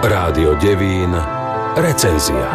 Rádio Devín, recenzia.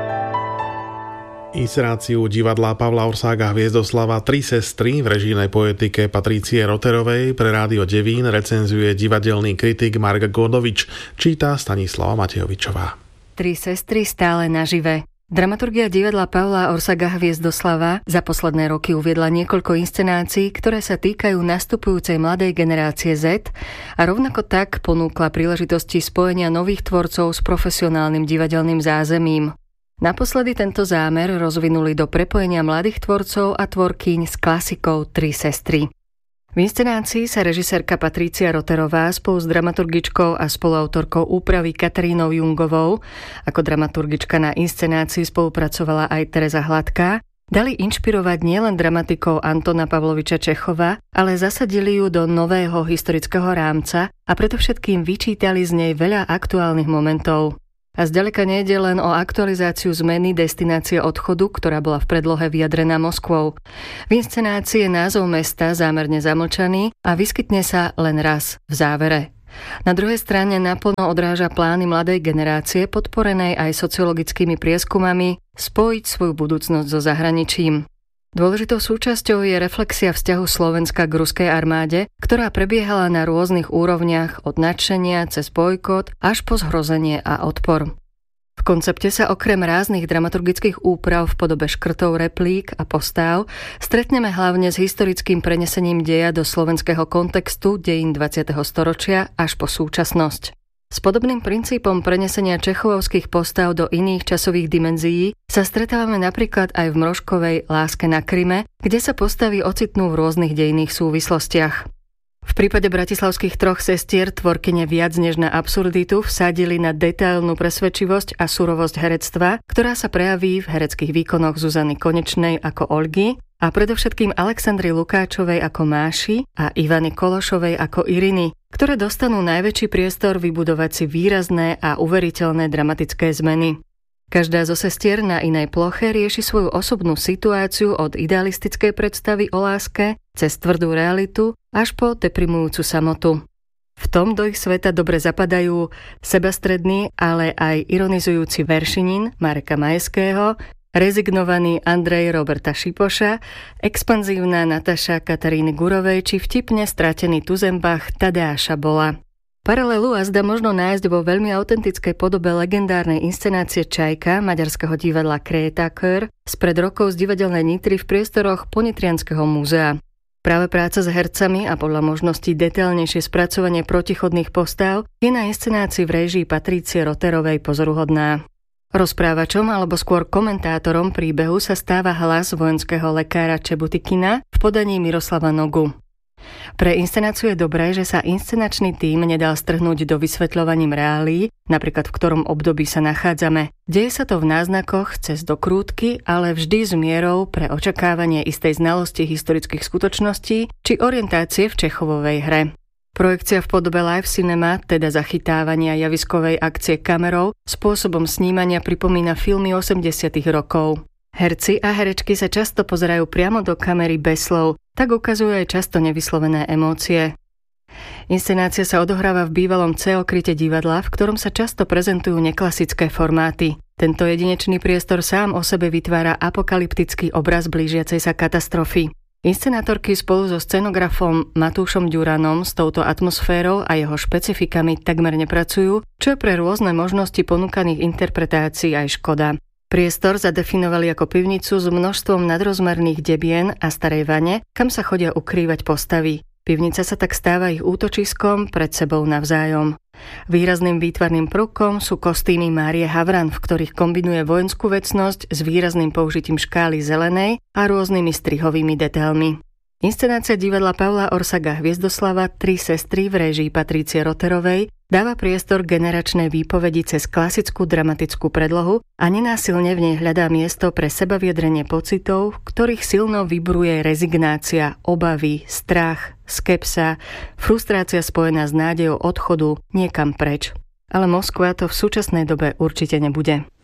Inscenáciu divadla Pavla Orsága Hviezdoslava Tri sestry v režijnej poetike Patrície Roterovej pre Rádio Devín recenzuje divadelný kritik Marek Godovič, číta Stanislava Matejovičová. Tri sestry stále nažive. Dramaturgia divadla Pavla Orsága Hviezdoslava za posledné roky uviedla niekoľko inscenácií, ktoré sa týkajú nastupujúcej mladej generácie Z a rovnako tak ponúkla príležitosti spojenia nových tvorcov s profesionálnym divadelným zázemím. Naposledy tento zámer rozvinuli do prepojenia mladých tvorcov a tvorkyň s klasikou Tri sestry. V inscenácii sa režisérka Patrícia Roterová spolu s dramaturgičkou a spoluautorkou úpravy Katarínou Jungovou, ako dramaturgička na inscenácii spolupracovala aj Tereza Hladká, dali inšpirovať nielen dramatikou Antona Pavloviča Čechova, ale zasadili ju do nového historického rámca a predovšetkým vyčítali z nej veľa aktuálnych momentov. A zďaleka nejde len o aktualizáciu zmeny destinácie odchodu, ktorá bola v predlohe vyjadrená Moskvou. V inscenácii je názov mesta zámerne zamlčaný a vyskytne sa len raz v závere. Na druhej strane naplno odráža plány mladej generácie, podporenej aj sociologickými prieskumami, spojiť svoju budúcnosť so zahraničím. Dôležitou súčasťou je reflexia vzťahu Slovenska k ruskej armáde, ktorá prebiehala na rôznych úrovniach od nadšenia cez bojkot až po zhrozenie a odpor. V koncepte sa okrem ráznych dramaturgických úprav v podobe škrtov, replík a postáv stretneme hlavne s historickým prenesením deja do slovenského kontextu dejín 20. storočia až po súčasnosť. S podobným princípom prenesenia čechovských postáv do iných časových dimenzií sa stretávame napríklad aj v Mrožkovej Láske na Kryme, kde sa postavy ocitnú v rôznych dejinných súvislostiach. V prípade bratislavských troch sestier tvorkyne viac než na absurditu vsadili na detailnú presvedčivosť a surovosť herectva, ktorá sa prejaví v hereckých výkonoch Zuzany Konečnej ako Olgy a predovšetkým Alexandry Lukáčovej ako Máši a Ivany Kološovej ako Iriny, ktoré dostanú najväčší priestor vybudovať si výrazné a uveriteľné dramatické zmeny. Každá zo sestier na inej ploche rieši svoju osobnú situáciu od idealistickej predstavy o láske cez tvrdú realitu až po deprimujúcu samotu. V tom do ich sveta dobre zapadajú sebastredný, ale aj ironizujúci veršinin Mareka Majeského, rezignovaný Andrej Roberta Šipoša, expanzívna Nataša Kataríny Gurovej či vtipne stratený Tuzenbach Tadeáša Bola. Paralelu azda možno nájsť vo veľmi autentickej podobe legendárnej inscenácie Čajka maďarského divadla Krétakör spred rokov z divadelnej Nitry v priestoroch Ponitrianskeho múzea. Práve práca s hercami a podľa možností detailnejšie spracovanie protichodných postáv je na inscenácii v réžii Patrície Roterovej pozoruhodná. Rozprávačom alebo skôr komentátorom príbehu sa stáva hlas vojenského lekára Čebutikina v podaní Miroslava Nogu. Pre inscenáciu je dobré, že sa inscenačný tím nedal strhnúť do vysvetľovaním reálií, napríklad v ktorom období sa nachádzame. Deje sa to v náznakoch cez dokrútky, ale vždy s mierou pre očakávanie istej znalosti historických skutočností či orientácie v Čechovovej hre. Projekcia v podobe live cinema, teda zachytávania javiskovej akcie kamerou, spôsobom snímania pripomína filmy 80. rokov. Herci a herečky sa často pozerajú priamo do kamery bez slov, tak ukazujú aj často nevyslovené emócie. Inscenácia sa odohráva v bývalom CO kryte divadla, v ktorom sa často prezentujú neklasické formáty. Tento jedinečný priestor sám o sebe vytvára apokalyptický obraz blížiacej sa katastrofy. Inscenátorky spolu so scenografom Matúšom Ďuranom s touto atmosférou a jeho špecifikami takmer nepracujú, čo je pre rôzne možnosti ponúkaných interpretácií aj škoda. Priestor zadefinovali ako pivnicu s množstvom nadrozmerných debien a starej vane, kam sa chodia ukrývať postavy. Pivnica sa tak stáva ich útočiskom pred sebou navzájom. Výrazným výtvarným prvkom sú kostýmy Márie Havran, v ktorých kombinuje vojenskú vecnosť s výrazným použitím škály zelenej a rôznymi strihovými detailmi. Inscenácia divadla Pavla Orsága Hviezdoslava Tri sestry v réžii Patrície Roterovej dáva priestor generačnej výpovedi cez klasickú dramatickú predlohu a nenásilne v nej hľadá miesto pre sebaviedrenie pocitov, v ktorých silno vibruje rezignácia, obavy, strach, skepsa, frustrácia spojená s nádejou odchodu niekam preč. Ale Moskva to v súčasnej dobe určite nebude.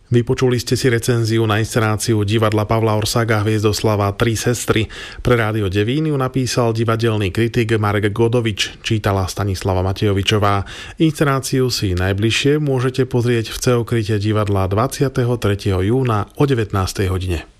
Vypočuli ste si recenziu na inscenáciu divadla Pavla Orsága Hviezdoslava Tri sestry. Pre Rádio Devín ju napísal divadelný kritik Marek Godovič, čítala Stanislava Matejovičová. Inscenáciu si najbližšie môžete pozrieť v C-okryte divadla 23. júna o 19. hodine.